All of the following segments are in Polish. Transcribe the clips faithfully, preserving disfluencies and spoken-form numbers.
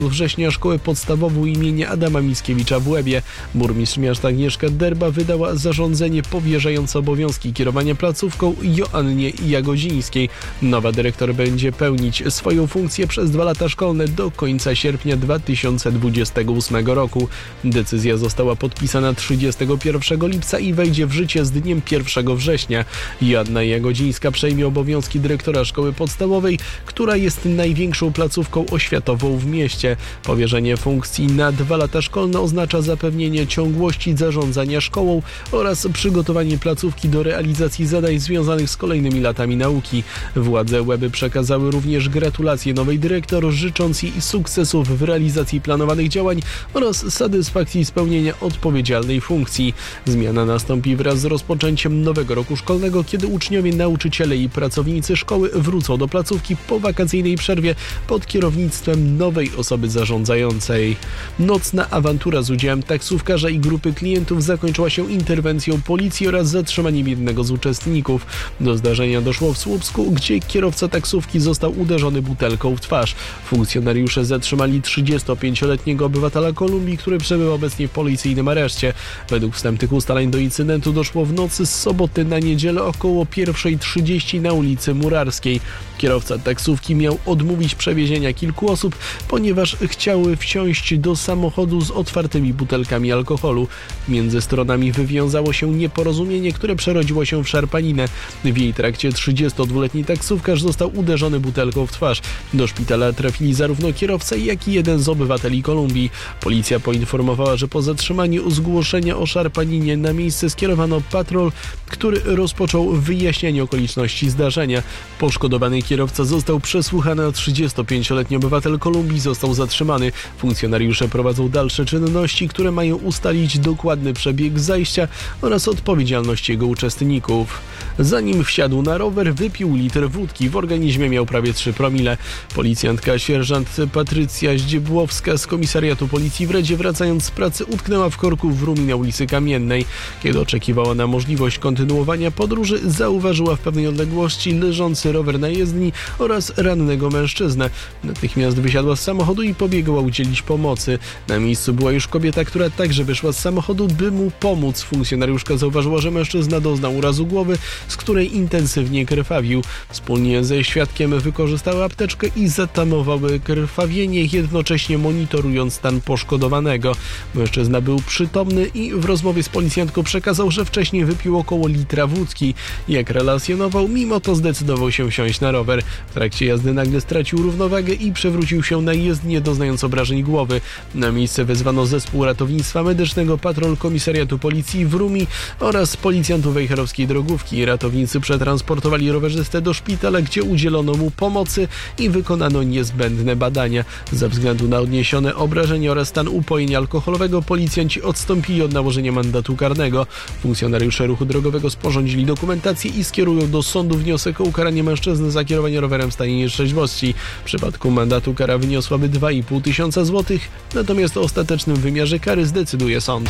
września szkołę podstawową imienia Adama Mickiewicza w Łebie. Burmistrz miasta Agnieszka Derba wydała zarządzenie powierzające obowiązki kierowania placówką Joannie Jagodzińskiej. Nowa dyrektor będzie pełnić swoją funkcję przez dwa lata szkolne do końca sierpnia dwa tysiące dwudziestego ósmego roku. Decyzja została podpisana trzydziestego pierwszego lipca i wejdzie w życie z dniem pierwszego września. Joanna Jagodzińska przejmie obowiązki dyrektora szkoły podstawowej, która jest największą placówką oświatową w mieście. Powierzenie funkcji na dwa lata szkolne oznacza zapewnienie ciągłości zarządzania szkołą oraz przygotowanie placówki do realizacji zadań związanych z kolejnymi latami nauki. Władze Łeby przekazały również gratulacje nowej dyrektor, życząc jej sukcesów w realizacji planowanych działań oraz satysfakcji spełnienia odpowiedzialnej funkcji. Zmiana nastąpi wraz z rozpoczęciem nowego roku szkolnego, kiedy uczniowie, nauczyciele i pracownicy szkoły wrócą do placówki po wakacyjnej przerwie pod kierownictwem nowej osoby zarządzającej. Nocna awantura z udziałem taksówkarza i grupy klientów zakończyła się interwencją policji oraz zatrzymaniem jednego z uczestników. Do zdarzenia doszło w Słupsku, gdzie kierowca taksówki został uderzony butelką w twarz. Funkcjonariusze zatrzymali trzydziestopięcioletniego obywatela Kolumbii, który przebywa obecnie w policyjnym areszcie. Według wstępnych ustaleń do incydentu doszło w nocy z soboty na niedzielę około pierwszej trzydzieści na ulicy Murarskiej. Kierowca taksówki miał odmówić przewiezienia kilku osób, ponieważ chciały wsiąść do samochodu z otwartymi butelkami alkoholu. Między stronami wywiązało się nieporozumienie, które przerodziło się w szarpaninę. W jej trakcie trzydziestodwuletni taksówkarz został uderzony butelką w twarz. Do szpitala trafili zarówno kierowca, jak i jeden z obywateli Kolumbii. Policja poinformowała, że po zatrzymaniu zgłoszenia o szarpaninie na miejsce skierowano patrol, który rozpoczął wyjaśnianie okoliczności zdarzenia. Poszkodowany kierowca został przesłuchany, a trzydziestopięcioletni obywatel Kolumbii został zatrzymany. Funkcjonariusze prowadzą dalsze czynności, które mają ustalić dokładny przebieg zajścia oraz odpowiedzialność jego uczestników. Zanim wsiadł na rower, wypił litr wódki. W organizmie miał prawie trzy promile. Policjantka sierżant Patrycja Zdziebłowska z komisariatu policji w Redzie, wracając z pracy, utknęła w korku w Rumi na ulicy Kamiennej. Kiedy oczekiwała na możliwość kontynuowania podróży, zauważyła w pewnej odległości leżący rower na jezdni oraz rannego mężczyznę. Natychmiast wysiadła z samochodu i pobiegła udzielić pomocy. Na miejscu była już kobieta, która także wyszła z samochodu, by mu pomóc. Funkcjonariuszka zauważyła, że mężczyzna doznał urazu głowy, z której intensywnie krwawił. Wspólnie ze świadkiem wykorzystały apteczkę i zatamowały krwawienie, jednocześnie monitorując stan poszkodowanego. Mężczyzna był przytomny i w rozmowie z policjantką przekazał, że wcześniej wypił około litra wódki. Jak relacjonował, mimo to zdecydował się wsiąść na rower. W trakcie jazdy nagle stracił równowagę i przewrócił się na jezdnię, doznając obrażeń głowy. Na miejsce wezwano zespół ratownictwa medycznego, patrol komisariatu policji w Rumi oraz policjantów wejherowskiej drogówki. Ratownicy przetransportowali rowerzystę do szpitala, gdzie udzielono mu pomocy i wykonano niezbędne badania. Ze względu na odniesione obrażenia oraz stan upojenia alkoholowego policjanci odstąpili od nałożenia mandatu karnego. Funkcjonariusze ruchu drogowego sporządzili dokumentację i skierują do sądu wniosek o ukaranie mężczyzny za kierowanie rowerem w stanie nietrzeźwości. W przypadku mandatu kara wyniosłaby dwa i pół tysiąca złotych, natomiast o ostatecznym wymiarze kary zdecyduje sąd.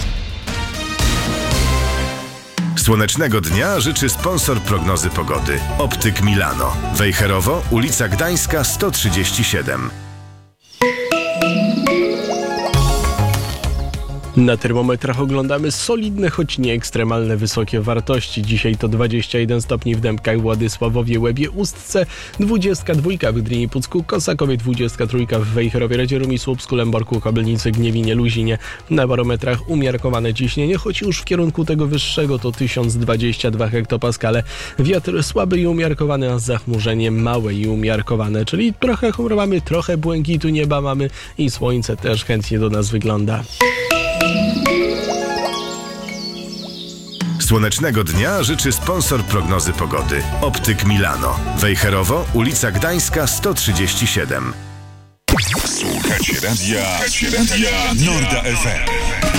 Słonecznego dnia życzy sponsor prognozy pogody. Optyk Milano. Wejherowo, ulica Gdańska sto trzydzieści siedem. Na termometrach oglądamy solidne, choć nie ekstremalne wysokie wartości. Dzisiaj to dwadzieścia jeden stopni w Dębkach, Władysławowie, Łebie, Ustce, dwadzieścia dwa w Gdyni, Pucku, Kosakowie, dwadzieścia trzy w Wejherowie, Radzie Rumi, Słupsku, Lęborku, Kobylnicy, Gniewinie, Luzinie. Na barometrach umiarkowane ciśnienie, choć już w kierunku tego wyższego to tysiąc dwadzieścia dwa hektopaskale. Wiatr słaby i umiarkowany, a zachmurzenie małe i umiarkowane, czyli trochę chmur mamy, trochę błękitu nieba mamy i słońce też chętnie do nas wygląda. Słonecznego dnia życzy sponsor prognozy pogody. Optyk Milano. Wejherowo, ulica Gdańska sto trzydzieści siedem. Słuchacie radia, Słuchacie radia Norda F M.